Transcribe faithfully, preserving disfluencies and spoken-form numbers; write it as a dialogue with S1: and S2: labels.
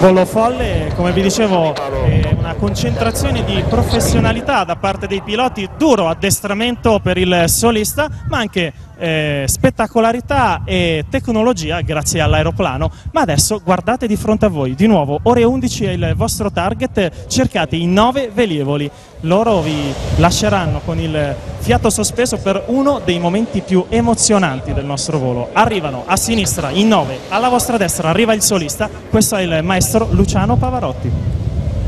S1: volo folle, come vi dicevo, è una concentrazione di professionalità da parte dei piloti, duro addestramento per il solista, ma anche eh, spettacolarità e tecnologia grazie all'aeroplano. Ma adesso guardate di fronte a voi, di nuovo, ore undici è il vostro target, cercate i nove velivoli. Loro vi lasceranno con il fiato sospeso per uno dei momenti più emozionanti del nostro volo. Arrivano a sinistra in nove, alla vostra destra arriva il solista, questo è il maestro Luciano Pavarotti.